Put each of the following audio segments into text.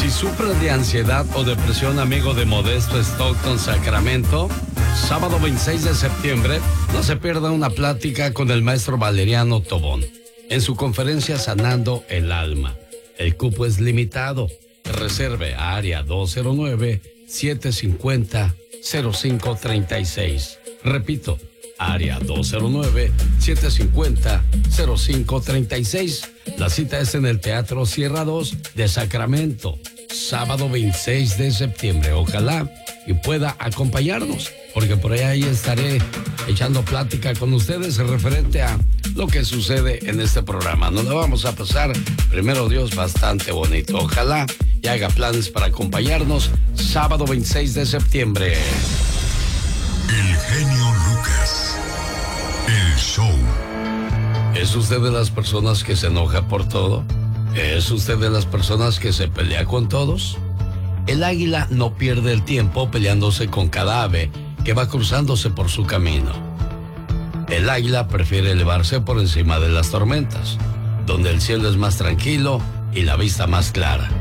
Si sufre de ansiedad o depresión, amigo de Modesto Stockton, Sacramento, sábado 26 de septiembre, no se pierda una plática con el maestro Valeriano Tobón en su conferencia Sanando el Alma. El cupo es limitado. Reserve a área 209-750-0536. Repito, área 209-750-0536. La cita es en el Teatro Sierra 2 de Sacramento, sábado 26 de septiembre. Ojalá y pueda acompañarnos, porque por ahí estaré echando plática con ustedes referente a lo que sucede en este programa. Nos lo vamos a pasar, primero Dios, bastante bonito. Ojalá y haga planes para acompañarnos sábado 26 de septiembre. El genio Lucas. El show. ¿Es usted de las personas que se enoja por todo? ¿Es usted de las personas que se pelea con todos? El águila no pierde el tiempo peleándose con cada ave que va cruzándose por su camino. El águila prefiere elevarse por encima de las tormentas, donde el cielo es más tranquilo y la vista más clara.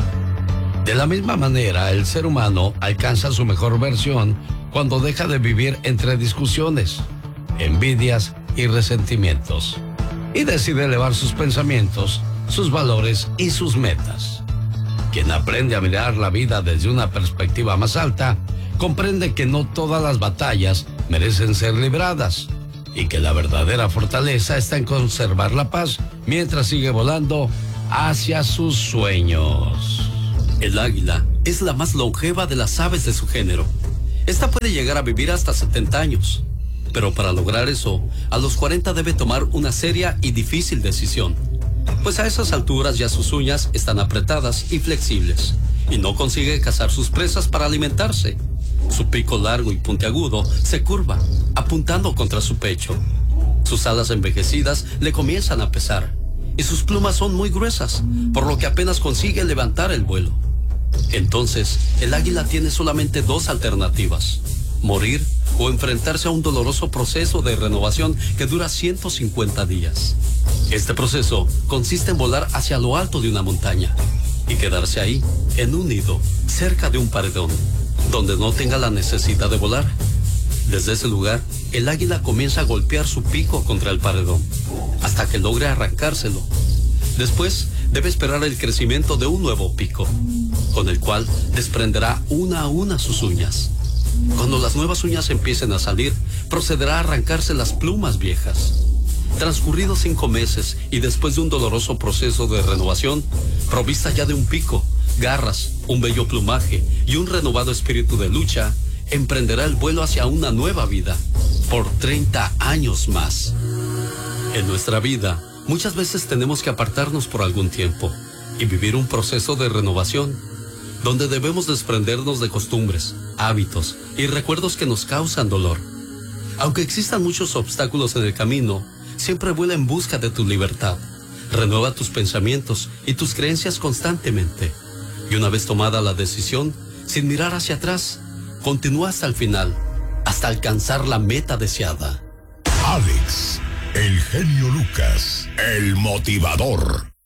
De la misma manera, el ser humano alcanza su mejor versión cuando deja de vivir entre discusiones, envidias y resentimientos, y decide elevar sus pensamientos, sus valores y sus metas. Quien aprende a mirar la vida desde una perspectiva más alta, comprende que no todas las batallas merecen ser libradas, y que la verdadera fortaleza está en conservar la paz mientras sigue volando hacia sus sueños. El águila es la más longeva de las aves de su género. Esta puede llegar a vivir hasta 70 años. Pero para lograr eso, a los 40 debe tomar una seria y difícil decisión. Pues a esas alturas ya sus uñas están apretadas y flexibles, y no consigue cazar sus presas para alimentarse. Su pico largo y puntiagudo se curva, apuntando contra su pecho. Sus alas envejecidas le comienzan a pesar, y sus plumas son muy gruesas, por lo que apenas consigue levantar el vuelo. Entonces, el águila tiene solamente dos alternativas: morir o enfrentarse a un doloroso proceso de renovación que dura 150 días. Este proceso consiste en volar hacia lo alto de una montaña y quedarse ahí, en un nido, cerca de un paredón, donde no tenga la necesidad de volar. Desde ese lugar, el águila comienza a golpear su pico contra el paredón, hasta que logre arrancárselo. Después, debe esperar el crecimiento de un nuevo pico, con el cual desprenderá una a una sus uñas. Cuando las nuevas uñas empiecen a salir, procederá a arrancarse las plumas viejas. Transcurridos 5 meses y después de un doloroso proceso de renovación, provista ya de un pico, garras, un bello plumaje y un renovado espíritu de lucha, emprenderá el vuelo hacia una nueva vida, por 30 años más. En nuestra vida, muchas veces tenemos que apartarnos por algún tiempo y vivir un proceso de renovación, donde debemos desprendernos de costumbres, hábitos y recuerdos que nos causan dolor. Aunque existan muchos obstáculos en el camino, siempre vuela en busca de tu libertad. Renueva tus pensamientos y tus creencias constantemente. Y una vez tomada la decisión, sin mirar hacia atrás, continúa hasta el final, hasta alcanzar la meta deseada. Alex, el genio Lucas, el motivador.